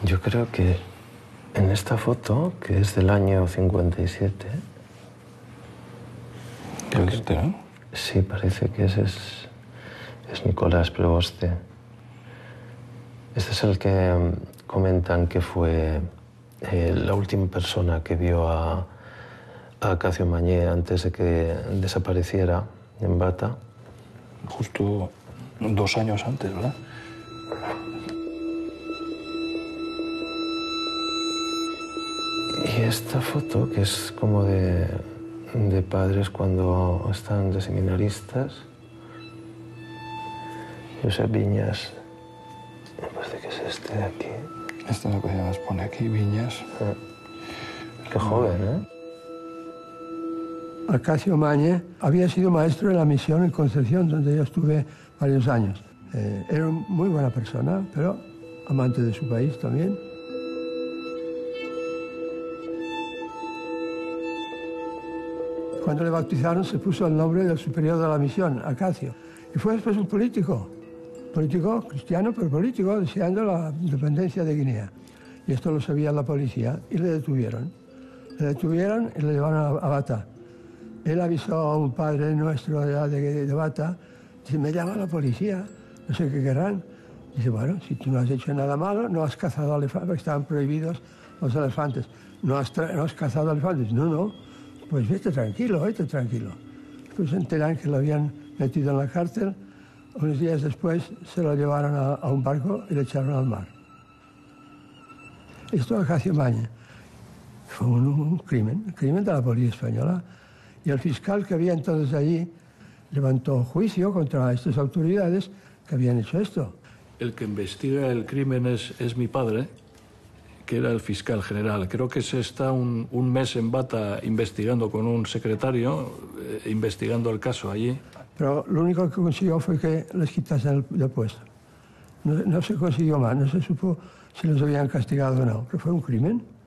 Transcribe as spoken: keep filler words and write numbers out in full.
Yo creo que en esta foto, que es del año cincuenta y siete... ¿Qué es este, no? Sí, parece que ese es, es Nicolás Prevoste. Este es el que comentan que fue eh, la última persona que vio a, a Acacio Mañé antes de que desapareciera en Bata. Justo dos años antes, ¿verdad? Y esta foto, que es como de, de padres cuando están de seminaristas. Josep Viñas, me parece que es este de aquí. Este es lo que además pone aquí, Viñas. Ah, qué joven, ¿eh? Acacio Mañé había sido maestro de la misión en Concepción, donde yo estuve varios años. Eh, era una muy buena persona, pero amante de su país también. Cuando le bautizaron se puso el nombre del superior de la misión, Acacio. Y fue después un político, político cristiano, pero político, deseando la independencia de Guinea. Y esto lo sabía la policía y le detuvieron. Le detuvieron y le llevaron a, a Bata. Él avisó a un padre nuestro de, de, de Bata, dice, me llama la policía, no sé qué querrán. Dice, bueno, si tú no has hecho nada malo, no has cazado elefantes, porque estaban prohibidos los elefantes. No has, no has cazado elefantes. No, no, pues vete tranquilo, vete tranquilo. Después se enteran que lo habían metido en la cárcel. Unos días después se lo llevaron a, a un barco y le echaron al mar. Esto Acacio Mañé fue un, un crimen, un crimen de la policía española. Y el fiscal que había entonces allí levantó juicio contra estas autoridades que habían hecho esto. El que investiga el crimen es, es mi padre, que era el fiscal general. Creo que se está un, un mes en Bata investigando con un secretario, eh, investigando el caso allí. Pero lo único que consiguió fue que les quitasen el, el puesto. No, no se consiguió más, no se supo si los habían castigado o no, que fue un crimen.